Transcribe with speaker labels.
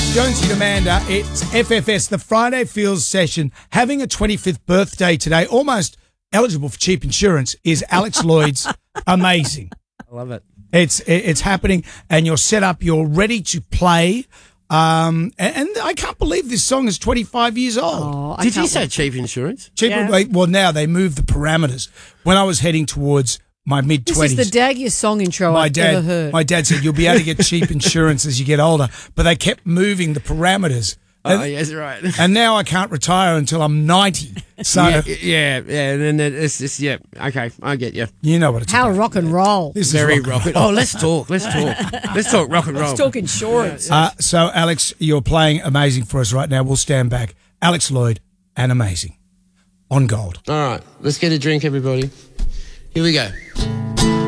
Speaker 1: Jonesy and Amanda, it's FFS, the Friday Feels session. Having a 25th birthday today, almost eligible for cheap insurance, is Alex Lloyd's Amazing.
Speaker 2: I love it.
Speaker 1: It's happening, and you're set up, you're ready to play. And I can't believe this song is 25 years old.
Speaker 2: Did you say cheap insurance?
Speaker 1: Cheaper, well, now they move the parameters. When I was heading towards my mid-20s.
Speaker 3: This is the daggiest song intro I've ever heard.
Speaker 1: My dad said you'll be able to get cheap insurance as you get older, but they kept moving the parameters.
Speaker 2: Oh, yes, right.
Speaker 1: And now I can't retire until I'm 90. So
Speaker 2: yeah, and then it's okay, I get you.
Speaker 1: You know what it's
Speaker 3: How
Speaker 1: about.
Speaker 3: rock and roll.
Speaker 1: This
Speaker 2: Very
Speaker 1: is rock and roll.
Speaker 2: rock. Oh, let's talk rock and roll.
Speaker 3: Let's talk insurance.
Speaker 1: So, Alex, you're playing Amazing for us right now. We'll stand back. Alex Lloyd and Amazing on Gold.
Speaker 2: All right, let's get a drink, everybody. Here we go.